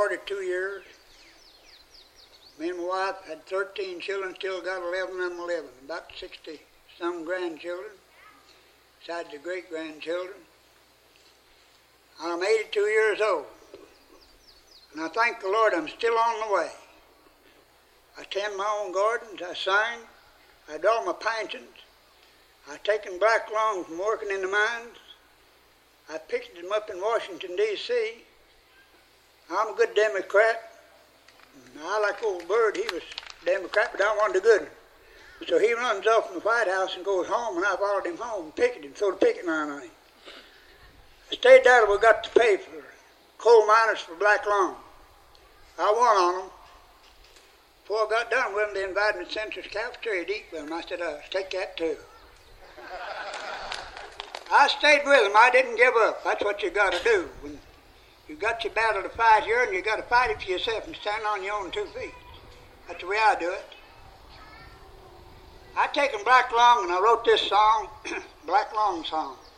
42 years. Me and my wife had 13 children, still got 11 of them living. About 60-some grandchildren, besides the great-grandchildren. I'm 82 years old. And I thank the Lord I'm still on the way. I tend my own gardens, I sing, I do all my paintings. I've taken black lung from working in the mines. I picked them up in Washington, D.C. I'm a good Democrat. I like old Byrd. He was a Democrat, but I wanted the good one. So he runs off from the White House and goes home, and I followed him home and picked him, threw the picket line on him. I stayed there till we got to pay for coal miners for black lung. I won on them. Before I got done with them, they invited me to Center's cafeteria to eat with them. I said, I'll take that too. I stayed with them. I didn't give up. That's what you got to do. When you got your battle to fight here, and you got to fight it for yourself and stand on your own 2 feet. That's the way I do it. I taken black lung and I wrote this song, Black Lung Song.